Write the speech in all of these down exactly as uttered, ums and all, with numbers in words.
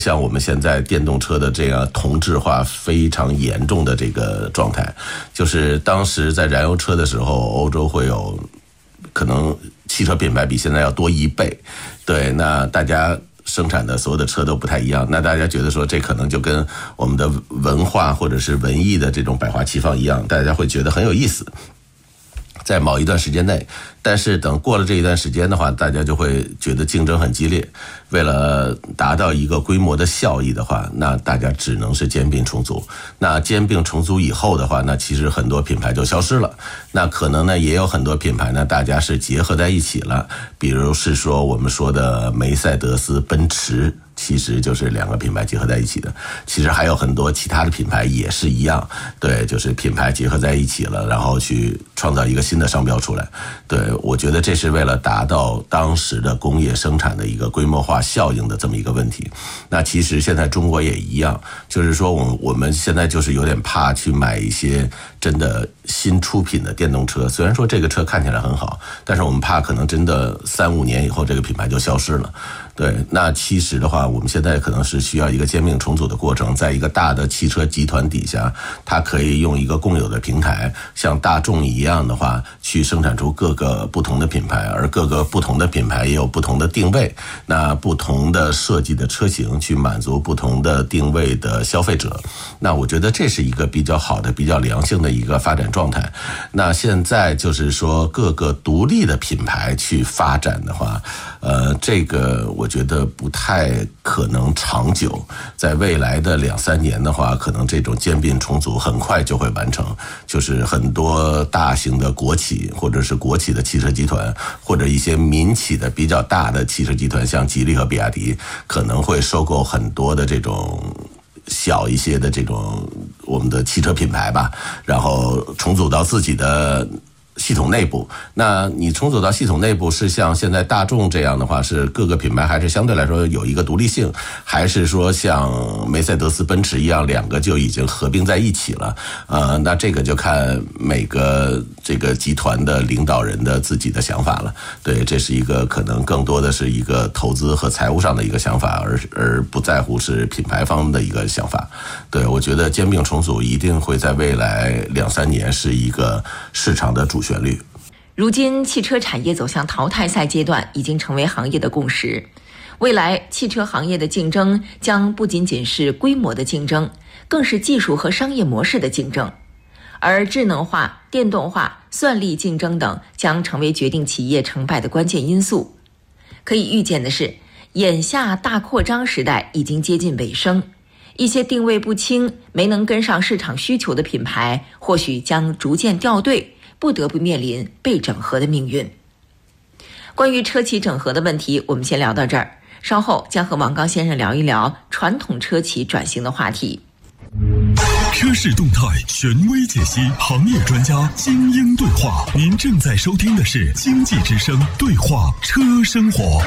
像我们现在电动车的这样同质化非常严重的这个状态，就是当时在燃油车的时候，欧洲会有可能汽车品牌比现在要多一倍，对，那大家生产的所有的车都不太一样，那大家觉得说这可能就跟我们的文化或者是文艺的这种百花齐放一样，大家会觉得很有意思，在某一段时间内。但是等过了这一段时间的话，大家就会觉得竞争很激烈，为了达到一个规模的效益的话，那大家只能是兼并重组。那兼并重组以后的话，那其实很多品牌就消失了。那可能呢，也有很多品牌呢，大家是结合在一起了，比如是说我们说的梅赛德斯奔驰，其实就是两个品牌结合在一起的。其实还有很多其他的品牌也是一样，对，就是品牌结合在一起了，然后去创造一个新的商标出来。对，我觉得这是为了达到当时的工业生产的一个规模化效应的这么一个问题。那其实现在中国也一样，就是说我们我们现在就是有点怕去买一些真的新出品的电动车，虽然说这个车看起来很好，但是我们怕可能真的三五年以后这个品牌就消失了。对，那其实的话，我们现在可能是需要一个兼并重组的过程，在一个大的汽车集团底下，它可以用一个共有的平台，像大众一样的话，去生产出各个不同的品牌，而各个不同的品牌也有不同的定位，那不同的设计的车型去满足不同的定位的消费者。那我觉得这是一个比较好的、比较良性的一个发展状态。那现在就是说各个独立的品牌去发展的话，呃，这个我觉得不太可能长久。在未来的两三年的话，可能这种兼并重组很快就会完成，就是很多大型的国企或者是国企的汽车集团，或者一些民企的比较大的汽车集团，像吉利和比亚迪，可能会收购很多的这种小一些的这种我们的汽车品牌吧，然后重组到自己的系统内部。那你重组到系统内部是像现在大众这样的话，是各个品牌还是相对来说有一个独立性，还是说像梅赛德斯奔驰一样两个就已经合并在一起了？呃，那这个就看每个这个集团的领导人的自己的想法了。对，这是一个可能更多的是一个投资和财务上的一个想法，而而不在乎是品牌方的一个想法。对，我觉得兼并重组一定会在未来两三年是一个市场的主旋律。 如今汽车产业走向淘汰赛阶段已经成为行业的共识，未来汽车行业的竞争将不仅仅是规模的竞争，更是技术和商业模式的竞争，而智能化、电动化、算力竞争等将成为决定企业成败的关键因素。可以预见的是，眼下大扩张时代已经接近尾声，一些定位不清、没能跟上市场需求的品牌或许将逐渐掉队，不得不面临被整合的命运。关于车企整合的问题，我们先聊到这儿，稍后将和王刚先生聊一聊传统车企转型的话题。 车市动态权威解析，行业专家精英对话。您正在收听的是经济之声对话车生活。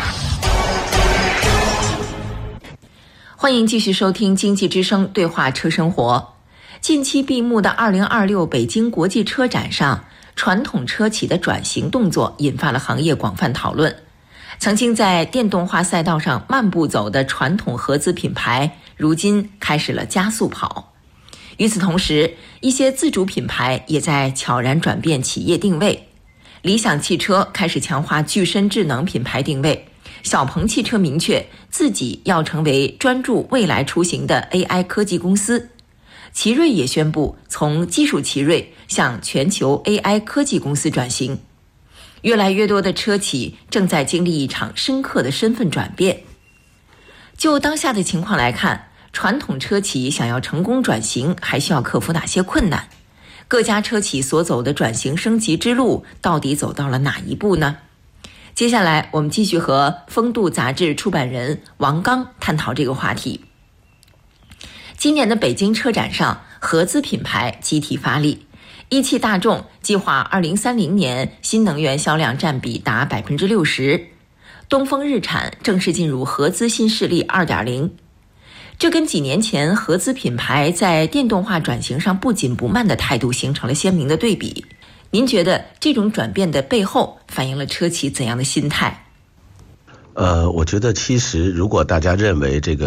欢迎继续收听经济之声对话车生活。近期闭幕的二零二六北京国际车展上，传统车企的转型动作引发了行业广泛讨论。曾经在电动化赛道上慢步走的传统合资品牌，如今开始了加速跑。与此同时，一些自主品牌也在悄然转变企业定位。理想汽车开始强化具身智能品牌定位，小鹏汽车明确自己要成为专注未来出行的 A I 科技公司。奇瑞也宣布从技术奇瑞向全球 A I 科技公司转型。越来越多的车企正在经历一场深刻的身份转变。就当下的情况来看，传统车企想要成功转型，还需要克服哪些困难？各家车企所走的转型升级之路到底走到了哪一步呢？接下来我们继续和风度杂志出版人王刚探讨这个话题。今年的北京车展上，合资品牌集体发力，一汽大众计划二零三零年新能源销量占比达百分之六十，东风日产正式进入合资新势力 二点零。这跟几年前合资品牌在电动化转型上不紧不慢的态度形成了鲜明的对比。您觉得这种转变的背后反映了车企怎样的心态？ 呃，我觉得其实如果大家认为这个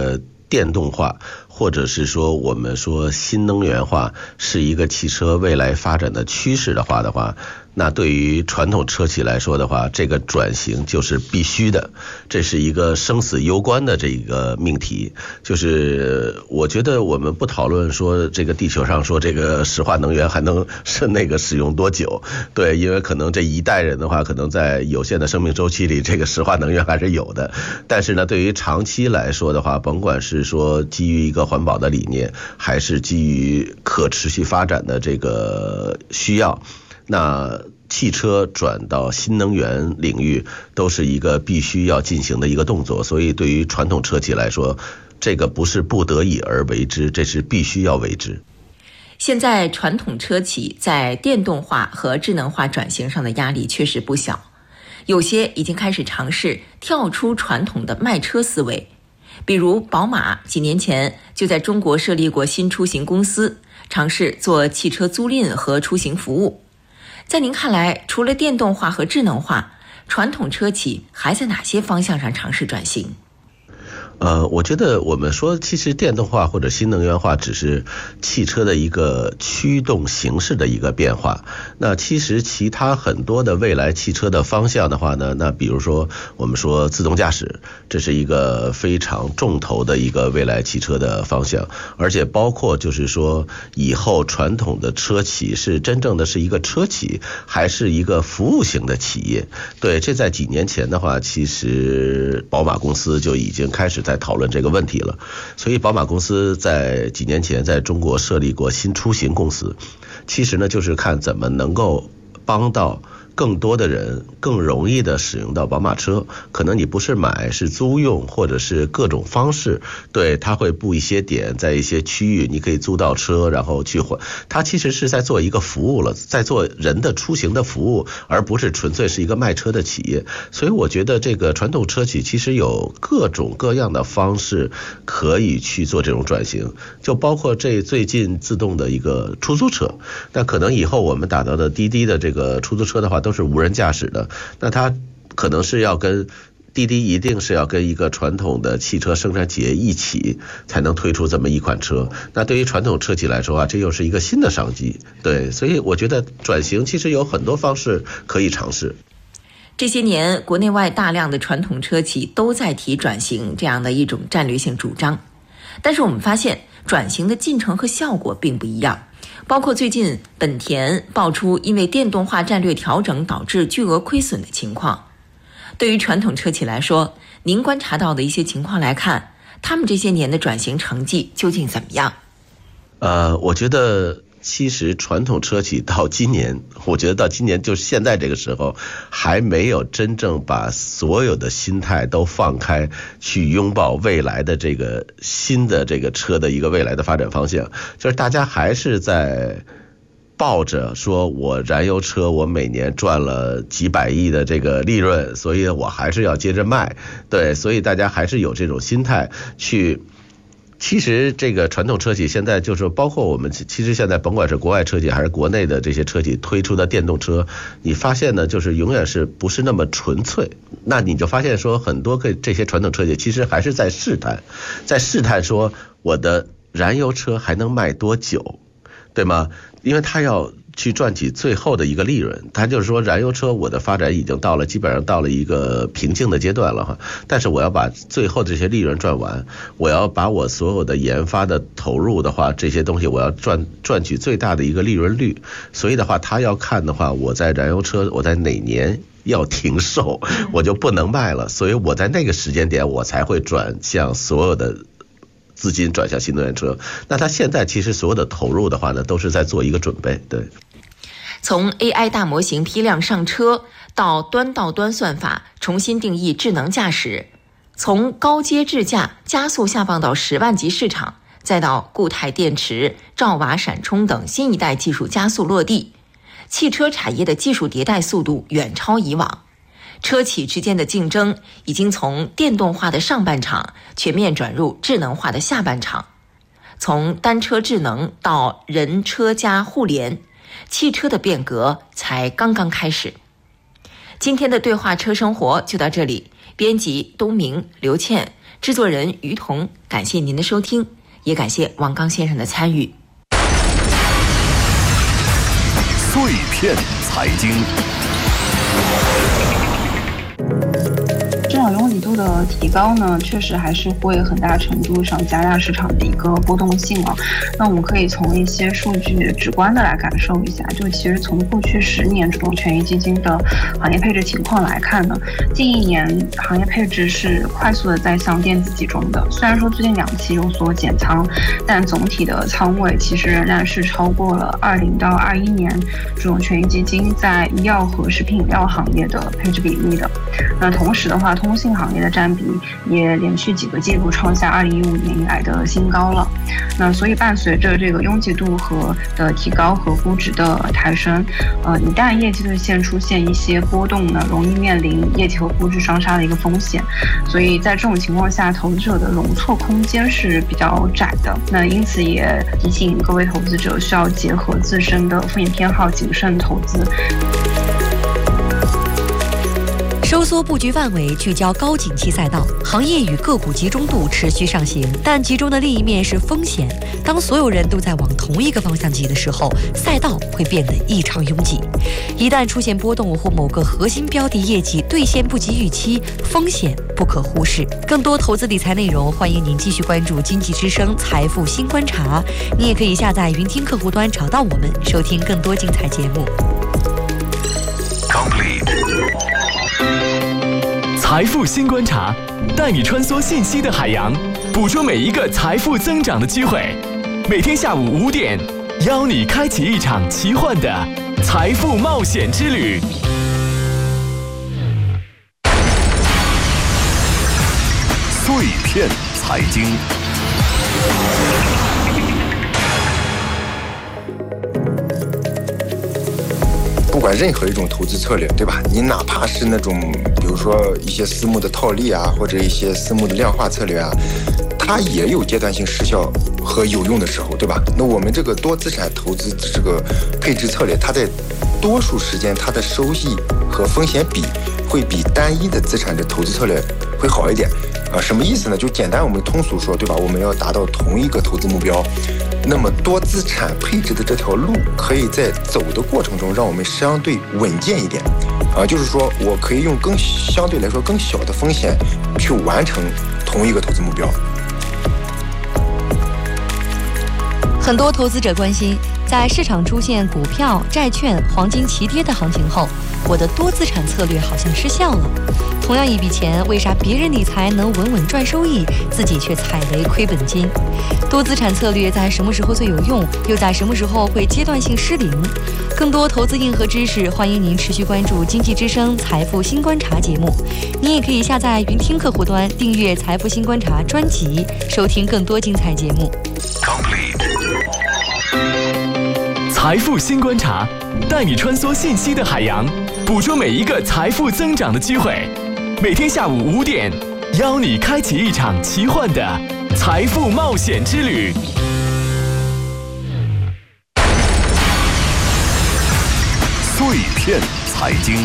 电动化，或者是说我们说新能源化是一个汽车未来发展的趋势的话的话，那对于传统车企来说的话，这个转型就是必须的，这是一个生死攸关的这个命题。就是我觉得我们不讨论说这个地球上说这个石化能源还能是那个使用多久，对，因为可能这一代人的话，可能在有限的生命周期里，这个石化能源还是有的。但是呢，对于长期来说的话，甭管是说基于一个环保的理念，还是基于可持续发展的这个需要，那汽车转到新能源领域都是一个必须要进行的一个动作。所以对于传统车企来说，这个不是不得已而为之，这是必须要为之。 现在传统车企在电动化和智能化转型上的压力确实不小，有些已经开始尝试跳出传统的卖车思维。比如宝马几年前就在中国设立过新出行公司，尝试做汽车租赁和出行服务。在您看来，除了电动化和智能化，传统车企还在哪些方向上尝试转型？ 呃，我觉得我们说其实电动化或者新能源化只是汽车的一个驱动形式的一个变化。那其实其他很多的未来汽车的方向的话呢，那比如说我们说自动驾驶，这是一个非常重头的一个未来汽车的方向，而且包括就是说以后传统的车企是真正的是一个车企，还是一个服务型的企业。对，这在几年前的话，其实宝马公司就已经开始在讨论这个问题了。所以宝马公司在几年前在中国设立过新出行公司，其实呢就是看怎么能够帮到更多的人更容易的使用到宝马车。可能你不是买，是租用，或者是各种方式，对，它会布一些点，在一些区域你可以租到车，然后去换。它其实是在做一个服务了，在做人的出行的服务，而不是纯粹是一个卖车的企业。所以我觉得这个传统车企其实有各种各样的方式可以去做这种转型，就包括这最近自动的一个出租车。那可能以后我们打造的滴滴的这个出租车的话都是无人驾驶的，那它可能是要跟滴滴一定是要跟一个传统的汽车生产企业一起才能推出这么一款车。那对于传统车企来说啊，这又是一个新的商机。对，所以我觉得转型其实有很多方式可以尝试。 这些年国内外大量的传统车企都在提转型这样的一种战略性主张，但是我们发现转型的进程和效果并不一样。包括最近本田爆出因为电动化战略调整导致巨额亏损的情况。对于传统车企来说，您观察到的一些情况来看，他们这些年的转型成绩究竟怎么样？ 呃，我觉得其实传统车企到今年，我觉得到今年就是现在这个时候，还没有真正把所有的心态都放开，去拥抱未来的这个新的这个车的一个未来的发展方向。就是大家还是在抱着说我燃油车我每年赚了几百亿的这个利润，所以我还是要接着卖。对，所以大家还是有这种心态去。其实这个传统车企现在就是包括我们，其实现在甭管是国外车企还是国内的这些车企推出的电动车，你发现呢就是永远是不是那么纯粹。那你就发现说很多个这些传统车企其实还是在试探，在试探说我的燃油车还能卖多久，对吗？因为他要去赚取最后的一个利润，他就是说燃油车我的发展已经到了基本上到了一个瓶颈的阶段了哈，但是我要把最后这些利润赚完，我要把我所有的研发的投入的话，这些东西我要赚赚取最大的一个利润率。所以的话他要看的话，我在燃油车我在哪年要停售，我就不能卖了，所以我在那个时间点我才会转向所有的资金转向新能源车。那他现在其实所有的投入的话呢，都是在做一个准备。对， 从 A I 大模型批量上车到端到端算法重新定义智能驾驶，从高阶智驾加速下放到十万级市场，再到固态电池、兆瓦闪充等新一代技术加速落地，汽车产业的技术迭代速度远超以往。车企之间的竞争已经从电动化的上半场全面转入智能化的下半场，从单车智能到人车家互联，汽车的变革才刚刚开始。今天的对话车生活就到这里，编辑东明、刘倩， 制作人于彤，感谢您的收听，也感谢王刚先生的参与。 碎片财经。 市场容理度的提高呢，确实还是会很大程度上加大市场的一个波动性啊。那我们可以从一些数据直观的来感受一下，就其实从过去十年这种权益基金的行业配置情况来看呢，近一年行业配置是快速的在向电子集中的。虽然说最近两期有所减仓，但总体的仓位其实仍然是超过了二零到二一年这种权益基金在医药和食品饮料行业的配置比例的。那同时的话，通信行业的占比也连续几个季度创下二零一五年以来的新高了。那所以伴随着这个拥挤度和的提高和估值的抬升，呃，一旦业绩兑现出现一些波动呢，容易面临业绩和估值双杀的一个风险。所以在这种情况下，投资者的容错空间是比较窄的。那因此也提醒各位投资者需要结合自身的风险偏好，谨慎投资。 收缩布局范围，聚焦高景气赛道，行业与个股集中度持续上行，但集中的另一面是风险。当所有人都在往同一个方向挤的时候，赛道会变得异常拥挤。一旦出现波动或某个核心标的业绩兑现不及预期，风险不可忽视。更多投资理财内容，欢迎您继续关注经济之声财富新观察。你也可以下载云听客户端找到我们，收听更多精彩节目。 Complete。财富新观察，带你穿梭信息的海洋，捕捉每一个财富增长的机会。每天下午五点，邀你开启一场奇幻的财富冒险之旅。碎片财经。 不管任何一种投资策略，对吧？你哪怕是那种，比如说一些私募的套利啊，或者一些私募的量化策略啊，它也有阶段性失效和有用的时候，对吧？那我们这个多资产投资这个配置策略，它在多数时间它的收益和风险比会比单一的资产的投资策略会好一点啊。什么意思呢？就简单我们通俗说，对吧？我们要达到同一个投资目标。那么多资产配置的这条路，可以在走的过程中让我们相对稳健一点，啊，就是说我可以用更相对来说更小的风险去完成同一个投资目标。 很多投资者关心，在市场出现股票、债券、黄金齐跌的行情后，我的多资产策略好像失效了。同样一笔钱，为啥别人理财能稳稳赚收益，自己却踩雷亏本金？多资产策略在什么时候最有用，又在什么时候会阶段性失灵？更多投资硬核知识，欢迎您持续关注经济之声财富新观察节目。您也可以下载云听客户端，订阅财富新观察专辑，收听更多精彩节目。 财富新观察，带你穿梭信息的海洋，捕捉每一个财富增长的机会。每天下午五点，邀你开启一场奇幻的财富冒险之旅。碎片财经。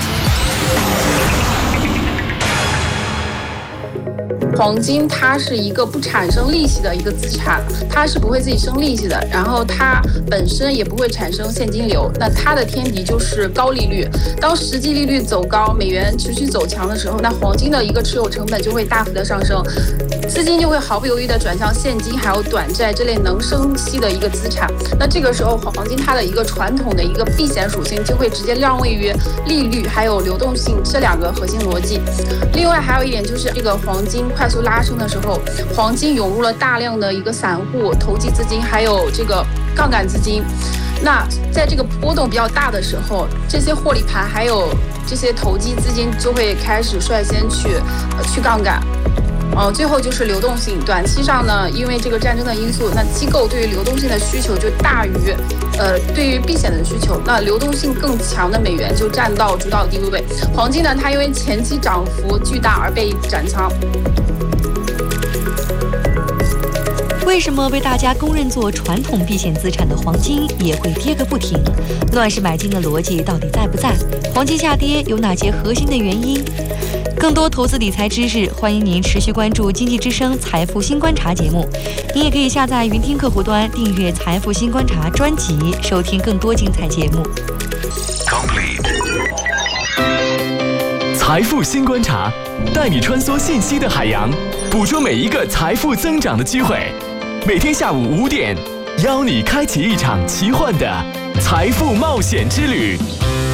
黄金它是一个不产生利息的一个资产，它是不会自己生利息的，然后它本身也不会产生现金流。那它的天敌就是高利率。当实际利率走高，美元持续走强的时候，那黄金的一个持有成本就会大幅的上升，资金就会毫不犹豫的转向现金还有短债这类能生息的一个资产。那这个时候黄金它的一个传统的一个避险属性就会直接让位于利率还有流动性这两个核心逻辑。另外还有一点就是这个黄金快速拉升的时候，黄金涌入了大量的一个散户投机资金还有这个杠杆资金。那在这个波动比较大的时候，这些获利盘还有这些投机资金就会开始率先去呃去杠杆。呃，最后就是流动性。短期上呢，因为这个战争的因素，那机构对于流动性的需求就大于，呃，对于避险的需求。那流动性更强的美元就占到主导地位。黄金呢，它因为前期涨幅巨大而被斩仓。 为什么被大家公认作传统避险资产的黄金也会跌个不停？乱世买金的逻辑到底在不在？黄金下跌有哪些核心的原因？ 更多投资理财知识，欢迎您持续关注经济之声财富新观察节目。您也可以下载云听客户端订阅财富新观察专辑，收听更多精彩节目。 财富新观察，带你穿梭信息的海洋，捕捉每一个财富增长的机会。每天下午五点，邀你开启一场奇幻的财富冒险之旅。